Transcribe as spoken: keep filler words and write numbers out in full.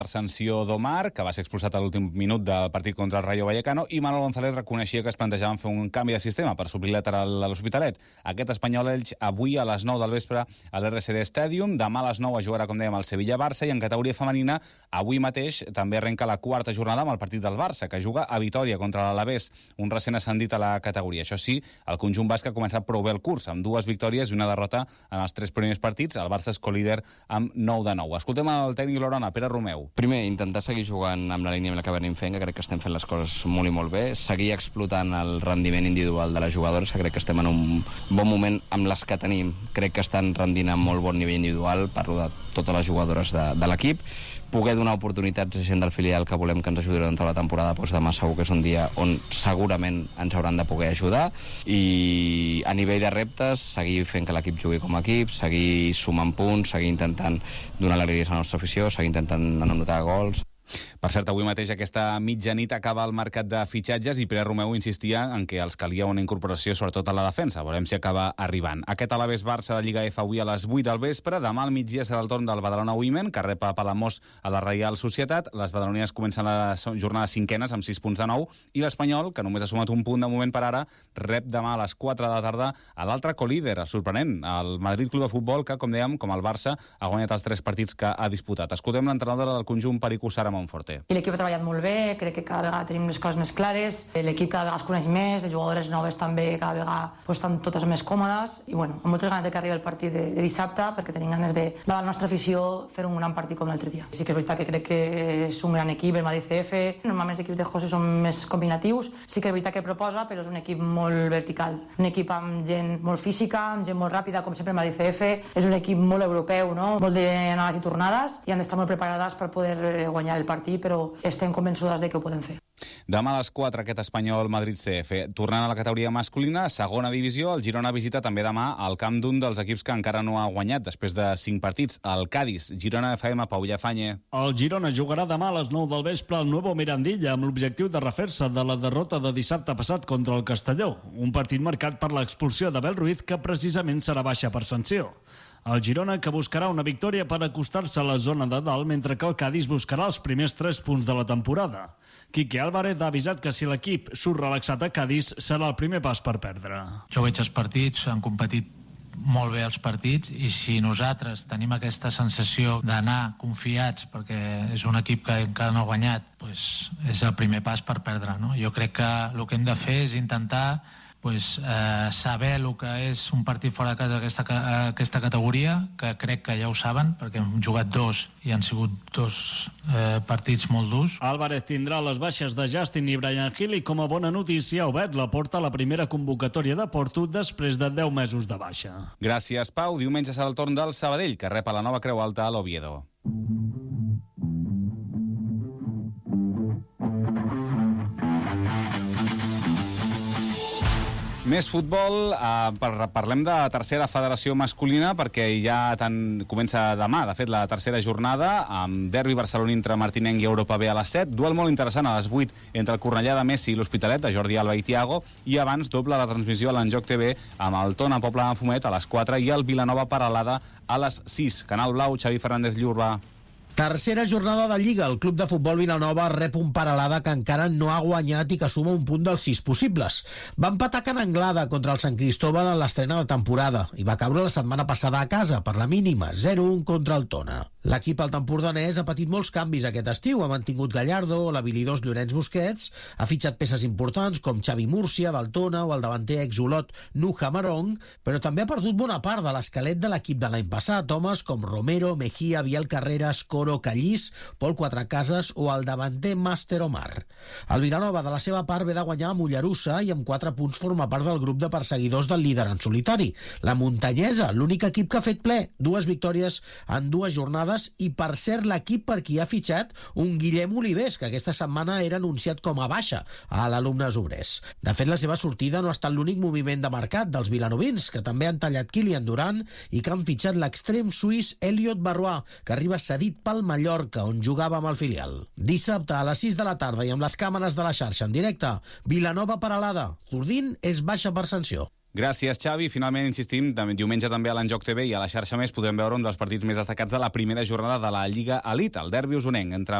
per sanció d'Omar, que va ser expulsat a l'últim minut del partit contra el Rayo Vallecano, i Manuel González reconeixia que es plantejaven fer un canvi de sistema per suplir lateral a l'Hospitalet. Aquest Espanyol Elx avui a les nou del vespre a l'R C D Stadium, demà a les nou es jugarà, com dèiem, el Sevilla-Barça, i en categoria femenina avui mateix també arrenca la quarta jornada amb el partit del Barça, que juga a Vitòria contra l'Alavés, un recent ascendit a la categoria. Això sí, el conjunt basc ha començat prou bé el curs, amb dues victòries i una derrota en els tres primers partits. El Barça és colíder amb nou de nou. Escoltem el tècnic Lorona, Pere Romeu. Primer, intentar seguir jugant amb la línia amb la que venim fent, que crec que estem fent les coses molt i molt bé, seguir explotant el rendiment individual de les jugadores, que crec que estem en un bon moment amb les que tenim. Crec que estan rendint a molt bon nivell individual, parlo de totes les jugadores de, de l'equip. Poder donar oportunitats a gent del filial que volem que ens ajudi durant tota la temporada, doncs demà segur que és un dia on segurament ens hauran de poder ajudar, i a nivell de reptes seguir fent que l'equip jugui com a equip, seguir sumant punts, seguir intentant donar alegries a la nostra afició, seguir intentant anotar gols. Per cert, avui mateix aquesta mitjanit acaba el mercat de fitxatges i Pere Romeu insistia en que els calia una incorporació sobretot a la defensa. Veurem si acaba arribant. Aquest Alavés-Barça de Lliga F avui a les vuit del vespre. Demà al migdia serà el torn del Badalona Women, que rep a Palamós a la Reial Societat. Les badalonines comencen la jornada cinquenes amb sis punts de nou, i l'Espanyol, que només ha sumat un punt de moment per ara, rep demà a les quatre de la tarda a l'altre colíder, sorprenent, el Madrid Club de Futbol, que, com dèiem, com el Barça, ha guanyat els tres partits que ha disputat. Escoltem l'entrenadora del conjunt Perico Sara Monforte. I l'equip ha treballat molt bé, crec que cada vegada tenim les coses més clares, l'equip cada vegada es coneix més, les jugadores noves també cada vegada pues, estan totes més còmodes, i bueno, amb moltes ganes de que arribi el partit de, de dissabte, perquè tenim ganes de, de la nostra afició, fer un gran partit com l'altre dia. Sí que és veritat que crec que és un gran equip, el Madrid C F, normalment els equips de José són més combinatius, sí que és veritat que proposa, però és un equip molt vertical, un equip amb gent molt física, amb gent molt ràpida, com sempre el Madrid C F, és un equip molt europeu, no? Molt d'anades i tornades, i han d'estar molt preparades per poder guanyar el partit, però estem convençudes de que ho podem fer. Demà a les quatre aquest Espanyol Madrid C F. Tornant a la categoria masculina, segona divisió, el Girona visita també demà al camp d'un dels equips que encara no ha guanyat després de cinc partits, el Cádiz. Girona F M, Pau Llafanye. El Girona jugarà demà a les nou del vespre al Nuevo Mirandilla amb l'objectiu de refer-se de la derrota de dissabte passat contra el Castelló, un partit marcat per l'expulsió d'Abel Ruiz, que precisament serà baixa per sanció. El Girona, que buscarà una victòria per acostar-se a la zona de dalt, mentre que el Cádiz buscarà els primers tres punts de la temporada. Quique Álvarez ha avisat que si l'equip surt relaxat a Cádiz serà el primer pas per perdre. Jo veig els partits, han competit molt bé els partits, i si nosaltres tenim aquesta sensació d'anar confiats perquè és un equip que encara no ha guanyat, doncs és el primer pas per perdre, no? Jo crec que el que hem de fer és intentar pues, eh, saber el que és un partit fora de casa d'aquesta aquesta categoria, que crec que ja ho saben, perquè hem jugat dos i han sigut dos eh, partits molt durs. Álvarez tindrà les baixes de Justin i Brian Hill, i com a bona notícia ha obert la porta a la primera convocatòria de Porto després de deu mesos de baixa. Gràcies, Pau. Diumenge serà el torn del Sabadell, que rep a la nova Creu Alta a l'Oviedo. Més futbol, eh, parlem de tercera federació masculina, perquè ja tant comença demà, de fet, la tercera jornada, amb derbi barceloní entre Martinenc i Europa B a les set, duel molt interessant a les vuit entre el Cornellà de Messi i l'Hospitalet, de Jordi Alba i Thiago, i abans doble la transmissió a l'Enjoc T V amb el Tona Pobla de Fumet a les quatre i el Vilanova Peralada a les sis. Canal Blau, Xavi Fernández Llurba. Tercera jornada de Lliga. El club de futbol Vilanova rep un Peralada que encara no ha guanyat i que suma un punt dels sis possibles. Va empatar Can Anglada contra el Sant Cristóbal en l'estrena de temporada i va caure la setmana passada a casa per la mínima, zero a un contra el Tona. L'equip al tempordanès ha patit molts canvis aquest estiu. Ha mantingut Gallardo, l'habilidós Llorenç Busquets, ha fitxat peces importants com Xavi Múrcia del Tona o el davanter ex-Olot Nuja Marong, però també ha perdut bona part de l'esquelet de l'equip de l'any passat, homes com Romero, Mejía, Biel Carreras, Coro, Callís, Pol Quatrecases o el davanter Màster Omar. El Vilanova, de la seva part, ve de guanyar a Mollerussa i amb quatre punts forma part del grup de perseguidors del líder en solitari. La Muntanyesa, l'únic equip que ha fet ple, dues victòries en dues jornades, i per cert l'equip per qui ha fitxat un Guillem Olivés, que aquesta setmana era anunciat com a baixa a l'Alumnes Obrers. De fet, la seva sortida no ha estat l'únic moviment de mercat dels vilanovins, que també han tallat Kylian Durant i que han fitxat l'extrem suís Elliot Barrois, que arriba cedit pel Mallorca, on jugava amb el filial. Dissabte a les sis de la tarda i amb les càmeres de la xarxa en directe, Vilanova Peralada. Zurdín és baixa per sanció. Gràcies, Xavi. Finalment, insistim, diumenge també a l'Enjoc T V i a la xarxa Més podem veure un dels partits més destacats de la primera jornada de la Lliga Elite, el derbi usonenc entre